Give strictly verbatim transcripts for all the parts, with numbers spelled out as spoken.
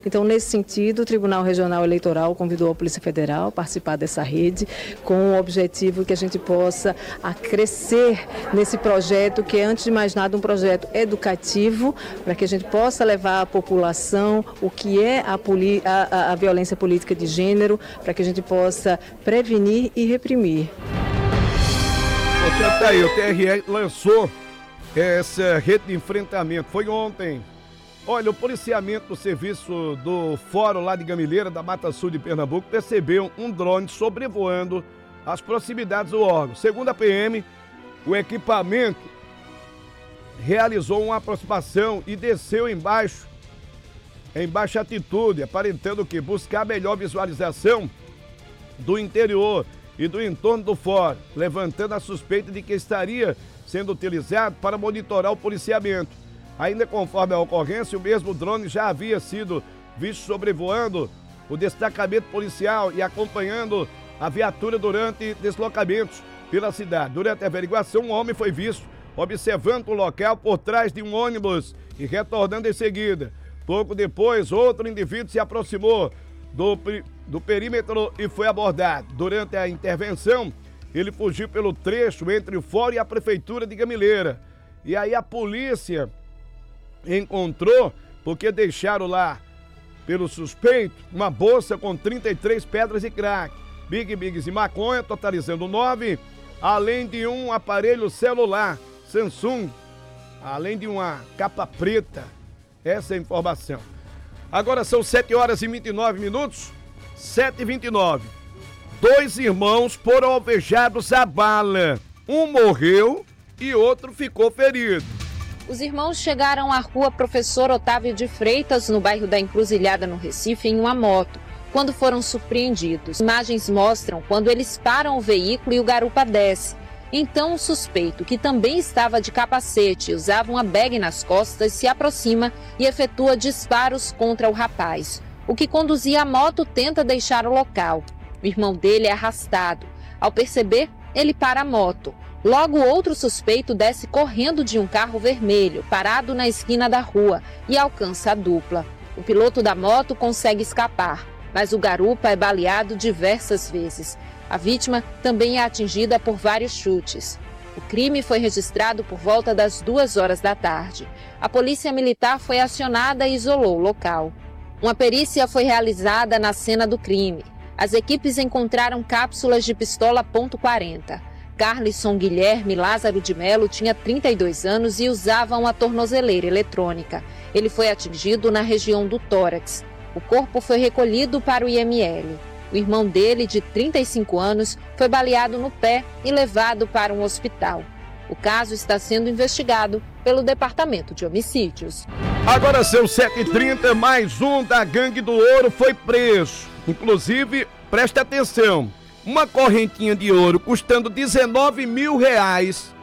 Então, nesse sentido, o Tribunal Regional Eleitoral convidou a Polícia Federal a participar dessa rede com o objetivo que a gente possa crescer nesse projeto, que é, antes de mais nada, um projeto educativo, para que a gente possa levar à população o que é a, poli- a, a violência política de gênero, para que a gente possa prevenir e reprimir. Você tá aí, o T R E lançou essa rede de enfrentamento, foi ontem. Olha, o policiamento do serviço do Fórum lá de Gamileira, da Mata Sul de Pernambuco, percebeu um drone sobrevoando as proximidades do órgão. Segundo a P M, o equipamento realizou uma aproximação e desceu embaixo, em baixa altitude, aparentando que buscar melhor visualização do interior e do entorno do fórum, levantando a suspeita de que estaria sendo utilizado para monitorar o policiamento. Ainda conforme a ocorrência, o mesmo drone já havia sido visto sobrevoando o destacamento policial e acompanhando a viatura durante deslocamentos pela cidade. Durante a averiguação, um homem foi visto observando o local por trás de um ônibus e retornando em seguida. Pouco depois, outro indivíduo se aproximou do, do perímetro e foi abordado. Durante a intervenção, ele fugiu pelo trecho entre o fórum e a prefeitura de Gamileira. E aí a polícia encontrou, porque deixaram lá, pelo suspeito, uma bolsa com trinta e três pedras de crack, Big Bigs e maconha, totalizando nove, além de um aparelho celular Samsung, além de uma capa preta. Essa é a informação. Agora são sete horas e vinte e nove minutos, sete e vinte e nove. Dois irmãos foram alvejados a bala. Um morreu e outro ficou ferido. Os irmãos chegaram à rua Professor Otávio de Freitas, no bairro da Encruzilhada, no Recife, em uma moto, quando foram surpreendidos. Imagens mostram quando eles param o veículo e o garupa desce. Então o suspeito, que também estava de capacete e usava uma bag nas costas, se aproxima e efetua disparos contra o rapaz. O que conduzia a moto tenta deixar o local. O irmão dele é arrastado. Ao perceber, ele para a moto. Logo, outro suspeito desce correndo de um carro vermelho, parado na esquina da rua, e alcança a dupla. O piloto da moto consegue escapar, mas o garupa é baleado diversas vezes. A vítima também é atingida por vários chutes. O crime foi registrado por volta das duas horas da tarde. A polícia militar foi acionada e isolou o local. Uma perícia foi realizada na cena do crime. As equipes encontraram cápsulas de pistola ponto quarenta. Carlisson Guilherme Lázaro de Melo tinha trinta e dois anos e usava uma tornozeleira eletrônica. Ele foi atingido na região do tórax. O corpo foi recolhido para o I M L. O irmão dele, de trinta e cinco anos, foi baleado no pé e levado para um hospital. O caso está sendo investigado pelo Departamento de Homicídios. Agora são sete e trinta, mais um da Gangue do Ouro foi preso. Inclusive, preste atenção. Uma correntinha de ouro custando dezenove mil reais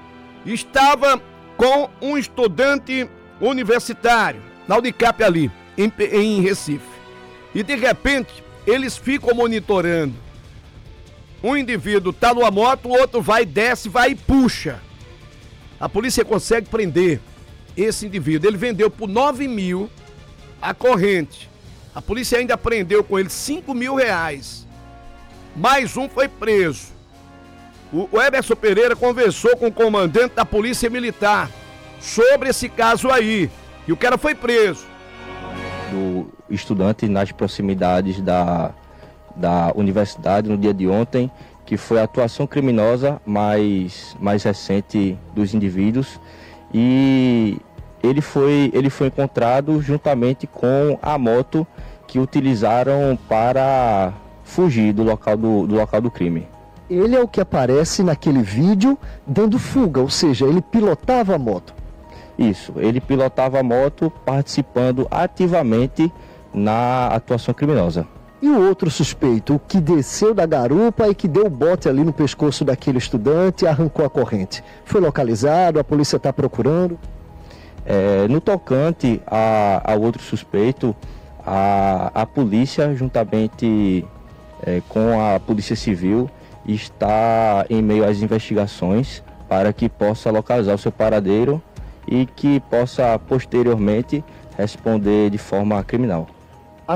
estava com um estudante universitário na Unicap ali, em, em Recife. E de repente, eles ficam monitorando. Um indivíduo está numa moto, o outro vai, desce, vai e puxa. A polícia consegue prender esse indivíduo. Ele vendeu por nove mil a corrente. A polícia ainda prendeu com ele cinco mil reais. Mais um foi preso. O Emerson Pereira conversou com o comandante da Polícia Militar sobre esse caso aí. E o cara foi preso. Do estudante nas proximidades da, da universidade no dia de ontem, que foi a atuação criminosa mais, mais recente dos indivíduos. E ele foi, ele foi encontrado juntamente com a moto que utilizaram para fugir do local do, do local do crime. Ele é o que aparece naquele vídeo dando fuga, ou seja, ele pilotava a moto. Isso, ele pilotava a moto participando ativamente na atuação criminosa. E o outro suspeito, o que desceu da garupa e que deu o bote ali no pescoço daquele estudante e arrancou a corrente. Foi localizado, a polícia está procurando? É, no tocante a, a outro suspeito, a, a polícia, juntamente é, com a Polícia Civil, está em meio às investigações para que possa localizar o seu paradeiro e que possa posteriormente responder de forma criminal.